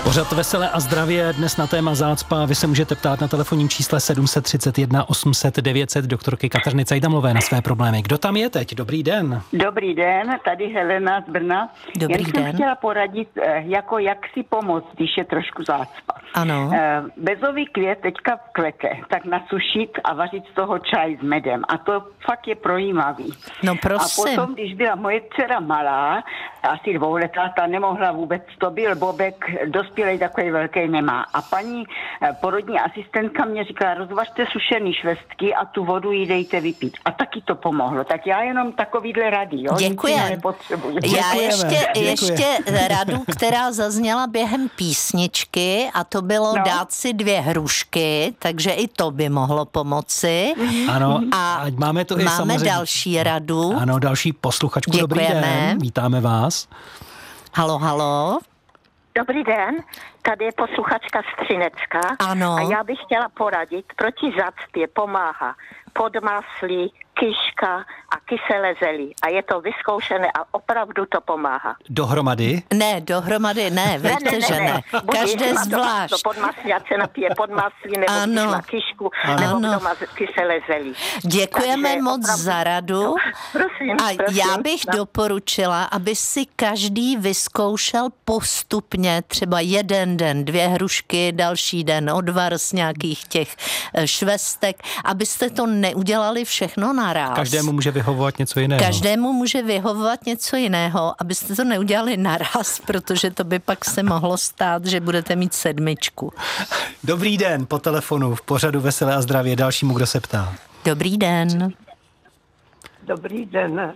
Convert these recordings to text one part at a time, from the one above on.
Pořad Veselé a zdravě dnes na téma zácpa. Vy se můžete ptát na telefonním čísle 731 800 900 doktorky Kateřiny Cajdamlové na své problémy. Kdo tam je teď? Dobrý den. Dobrý den, tady Helena z Brna. Dobrý den. Jsem chtěla poradit, jak si pomoct, když je trošku zácpa. Ano. Bezový květ teďka kvete, tak nasušit a vařit z toho čaj s medem. A to fakt je projímavý. No prosím. A potom, když byla moje dcera malá, asi 2letá, ta nemohla vůbec, to byl bobek, dospělej takový velký nemá. A paní porodní asistentka mě říkala, rozvařte sušený švestky a tu vodu jí dejte vypít. A taky to pomohlo. Tak já jenom takovýhle rady, jo? Děkujem. Já ještě radu, která zazněla během písničky, a to bylo dát si 2 hrušky, takže i to by mohlo pomoci. Ano, a máme tu i máme samozřejmě další radu. Ano, další posluchačku. Děkujeme. Dobrý den, vítáme vás. Halo, halo. Dobrý den, tady je posluchačka Střinecka. Ano. A já bych chtěla poradit, proti zácpě pomáhá podmaslí, kyška a kyselé zelí. A je to vyzkoušené a opravdu to pomáhá. Dohromady? Ne, dohromady ne, víte, že ne. Každé zvlášť. Podmaslí, ať se napije podmaslí, nebo na kyšku, nebo doma kyselé zelí. Děkujeme Takže moc za radu. Prosím. Já bych doporučila, aby si každý vyzkoušel postupně třeba jeden den 2 hrušky, další den odvar z nějakých těch švestek, abyste to neudělali všechno naráz. Každému může vyhovovat něco jiného. Každému může vyhovovat něco jiného, abyste to neudělali naraz, protože to by pak se mohlo stát, že budete mít 7. Dobrý den, po telefonu v pořadu Veselé a zdravě dalšímu, kdo se ptá. Dobrý den. Dobrý den.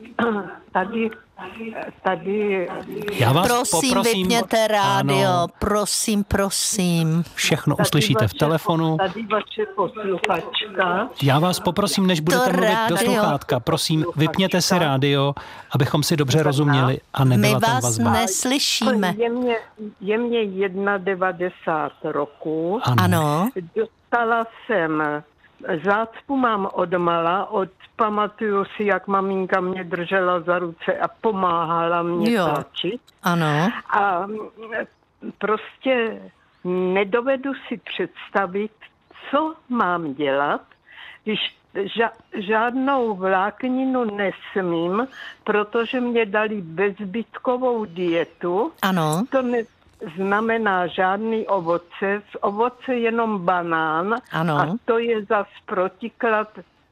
Tady. Já vás Prosím, poprosím, vypněte rádio, ano, prosím. všechno uslyšíte v telefonu. Tady vaše posluchačka. Já vás poprosím, než budete mluvit do rádio. sluchátka, prosím, vypněte si rádio, abychom si dobře rozuměli a nebyla My tam vás vazba. neslyšíme. Je mě 91 roku. Ano. Dostala jsem zácpu, mám odmala, pamatuju si, jak maminka mě držela za ruce a pomáhala mě táčit. Ano. A prostě nedovedu si představit, co mám dělat, když žádnou vlákninu nesmím, protože mě dali bezbytkovou dietu. Ano. To znamená žádný ovoce, z ovoce jenom banán. Ano. A to je zas protiklad,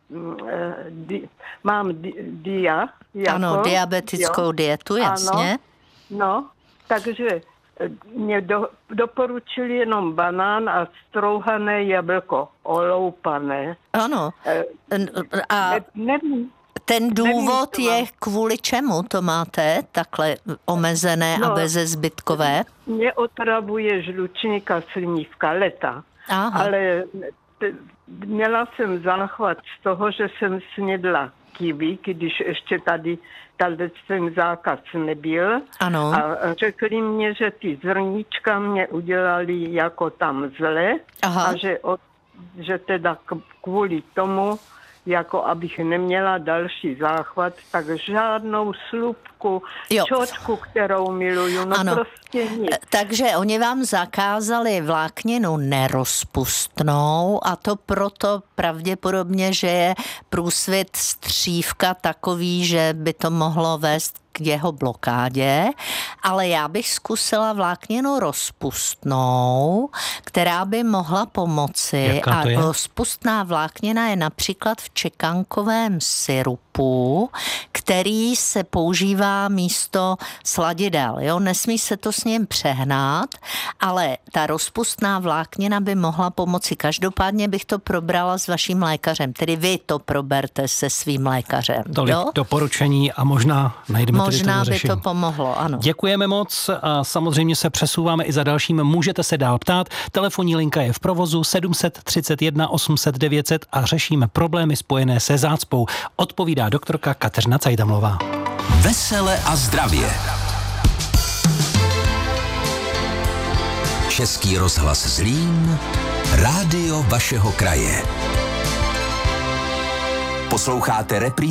mám dia. Jako, Ano, diabetickou dietu, jasně. Ano, no, takže mě doporučili jenom banán a strouhané jablko, oloupané. Ano. A nevím. ten důvod je, kvůli čemu to máte takhle omezené a bezezbytkové? Mě otravuje žlučník a slinivka leta. Aha. Ale měla jsem záchvat z toho, že jsem snědla kiwi, když ještě tady ten zákaz nebyl. Ano. A řekli mě, že ty zrníčka mě udělali jako tam zle. Aha. A že teda kvůli tomu, jako abych neměla další záchvat, tak žádnou slupku, čočku, kterou miluju, prostě nic. Takže oni vám zakázali vlákninu nerozpustnou a to proto pravděpodobně, že je průsvit střívka takový, že by to mohlo vést k jeho blokádě, ale já bych zkusila vlákninu rozpustnou, která by mohla pomoci. A rozpustná vláknina je například v čekankovém syrupu, který se používá místo sladidel. Jo? Nesmí se to s ním přehnat, ale ta rozpustná vláknina by mohla pomoci. Každopádně bych to probrala s vaším lékařem, tedy vy to proberte se svým lékařem. Tolik doporučení a možná najdeme Možná by to pomohlo, ano. Děkujeme moc a samozřejmě se přesouváme i za dalším. Můžete se dál ptát. Telefonní linka je v provozu 731 800 900 a řešíme problémy spojené se zácpou. Odpovídá doktorka Kateřina Cajdamlová. Vesele a zdravě. Český rozhlas Zlín, rádio vašeho kraje. Posloucháte reprízu